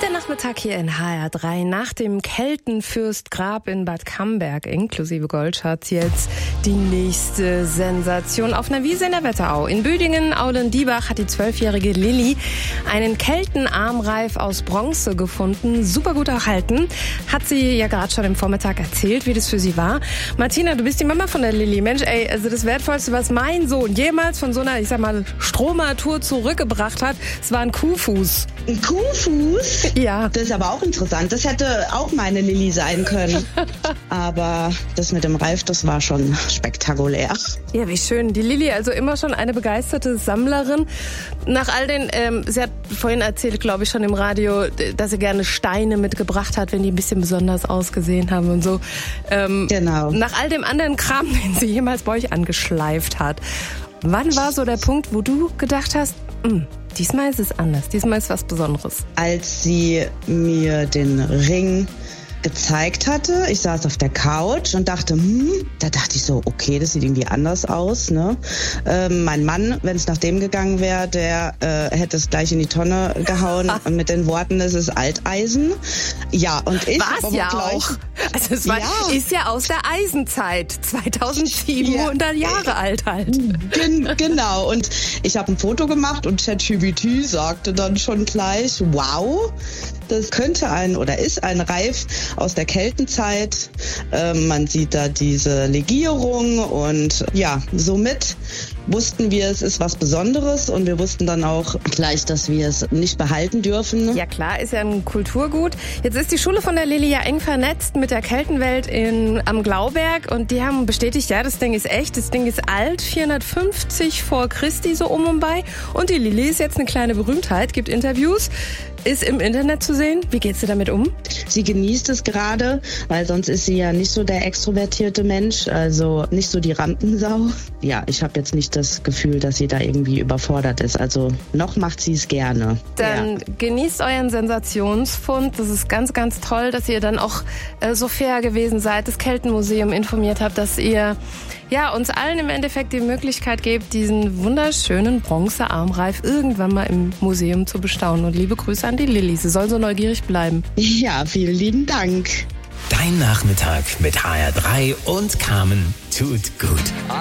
Der Nachmittag hier in HR3 nach dem Keltenfürstgrab in Bad Camberg inklusive Goldschatz jetzt die nächste Sensation auf einer Wiese in der Wetterau. In Büdingen, Aulen-Diebach hat die 12-jährige Lilly einen Keltenarmreif aus Bronze gefunden. Super gut erhalten. Hat sie ja gerade schon im Vormittag erzählt, wie das für sie war. Martina, du bist die Mama von der Lilly. Mensch, also das Wertvollste, was mein Sohn jemals von so einer, ich sag mal, Stromertour zurückgebracht hat, es war ein Kuhfuß. Ein Kuhfuß? Ja. Das ist aber auch interessant. Das hätte auch meine Lilly sein können. Aber das mit dem Reif, das war schon spektakulär. Ja, wie schön. Die Lilly, also immer schon eine begeisterte Sammlerin. Nach all den, sie hat vorhin erzählt, glaube ich, schon im Radio, dass sie gerne Steine mitgebracht hat, wenn die ein bisschen besonders ausgesehen haben und so. Genau. Nach all dem anderen Kram, den sie jemals bei euch angeschleift hat. Wann war so der Punkt, wo du gedacht hast, diesmal ist es anders, diesmal ist was Besonderes? Als sie mir den Ring gezeigt hatte, ich saß auf der Couch und dachte, da dachte ich so, okay, das sieht irgendwie anders aus, ne? Mein Mann, wenn es nach dem gegangen wäre, der hätte es gleich in die Tonne gehauen mit den Worten, es ist Alteisen. Ja, und ich war's ja auch. Also es war, ist ja aus der Eisenzeit, 2700 Jahre alt halt. Genau, und ich habe ein Foto gemacht und ChatGPT sagte dann schon gleich, wow, das könnte ist ein Reif aus der Keltenzeit. Man sieht da diese Legierung und ja, somit wussten wir, es ist was Besonderes und wir wussten dann auch gleich, dass wir es nicht behalten dürfen. Ja klar, ist ja ein Kulturgut. Jetzt ist die Schule von der Lilly ja eng vernetzt mit der Keltenwelt am Glauberg und die haben bestätigt, ja, das Ding ist echt, das Ding ist alt, 450 vor Christi so und bei und die Lilly ist jetzt eine kleine Berühmtheit, gibt Interviews, ist im Internet zu sehen. Wie geht sie damit um? Sie genießt es gerade, weil sonst ist sie ja nicht so der extrovertierte Mensch, also nicht so die Rampensau. Ja, ich habe jetzt nicht das Gefühl, dass sie da irgendwie überfordert ist. Also noch macht sie es gerne. Dann genießt euren Sensationsfund. Das ist ganz, ganz toll, dass ihr dann auch so fair gewesen seid, das Keltenmuseum informiert habt, dass ihr uns allen im Endeffekt die Möglichkeit gebt, diesen wunderschönen Bronzearmreif irgendwann mal im Museum zu bestaunen. Und liebe Grüße an die Lilly. Sie soll so neugierig bleiben. Ja, vielen lieben Dank. Dein Nachmittag mit HR3 und Carmen tut gut.